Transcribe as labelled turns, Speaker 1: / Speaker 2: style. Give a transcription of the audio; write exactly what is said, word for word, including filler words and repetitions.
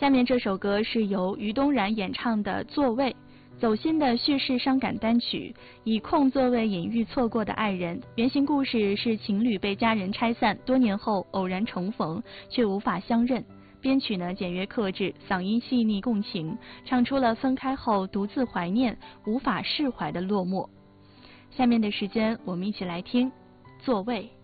Speaker 1: 下面这首歌是由于东然演唱的《座位》，走心的叙事伤感单曲，以空座位隐喻错过的爱人。原型故事是情侣被家人拆散，多年后偶然重逢，却无法相认。编曲呢简约克制，嗓音细腻共情，唱出了分开后独自怀念、无法释怀的落寞。下面的时间，我们一起来听《座位》。